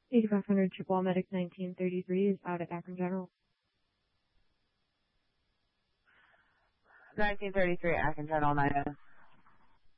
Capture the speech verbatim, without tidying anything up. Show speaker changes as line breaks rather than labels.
eighty-five hundred Chippewa Medic nineteen thirty-three is out at Akron General.
nineteen thirty-three, Akron General, nine oh.